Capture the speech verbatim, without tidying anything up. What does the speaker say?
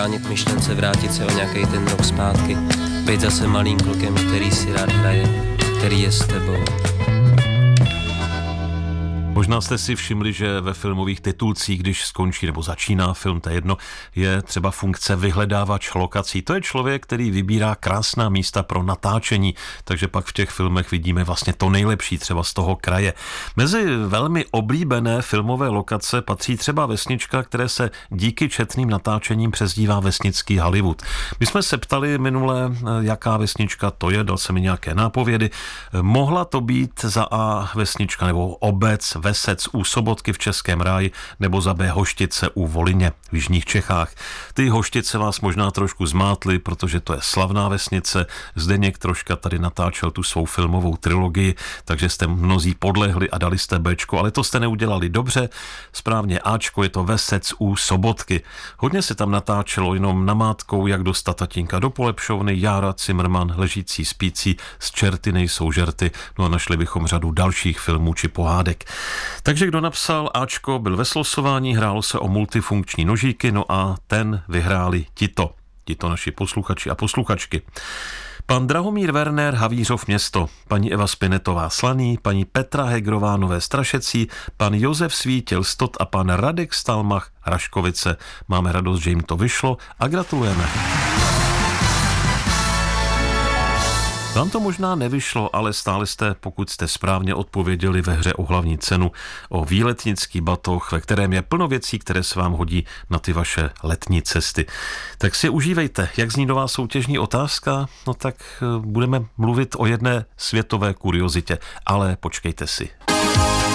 Bránit myšlence, vrátit se o nějaký ten rok zpátky, být zase malým klukem, který si rád hraje, který je s tebou. Možná jste si všimli, že ve filmových titulcích, když skončí nebo začíná film, to je jedno, je třeba funkce vyhledávač lokací. To je člověk, který vybírá krásná místa pro natáčení, takže pak v těch filmech vidíme vlastně to nejlepší třeba z toho kraje. Mezi velmi oblíbené filmové lokace patří třeba vesnička, které se díky četným natáčením přezdívá vesnický Hollywood. My jsme se ptali minule, jaká vesnička to je, dal se mi nějaké nápovědy. Mohla to být za A vesnička nebo obec, Vesec u Sobotky v Českém ráji nebo za B Hoštice u Volyně v jižních Čechách. Ty Hoštice vás možná trošku zmátly, protože to je slavná vesnice. Zdeněk troška tady natáčel tu svou filmovou trilogii, takže jste mnozí podlehli a dali jste Bčko, ale to jste neudělali dobře. Správně Ačko, je to Vesec u Sobotky. Hodně se tam natáčelo jenom namátkou, jak dostat tatínka do polepšovny, Jára Cimrman, Ležící spící, Z čerty nejsou žerty, no a našli bychom řadu dalších filmů či pohádek. Takže kdo napsal Ačko, byl ve slosování, hrálo se o multifunkční nožíky, no a ten vyhráli tito, tito naši posluchači a posluchačky. Pan Drahomír Werner, Havířov Město, paní Eva Spinetová Slaný, paní Petra Hegrová Nové Strašecí, pan Josef Svítil Stot a pan Radek Stalmach Raškovice. Máme radost, že jim to vyšlo a gratulujeme. Vám to možná nevyšlo, ale stále jste, pokud jste správně odpověděli ve hře o hlavní cenu, o výletnický batoh, ve kterém je plno věcí, které se vám hodí na ty vaše letní cesty. Tak si užívejte. Jak zní nová soutěžní otázka? No tak budeme mluvit o jedné světové kuriozitě, ale počkejte si.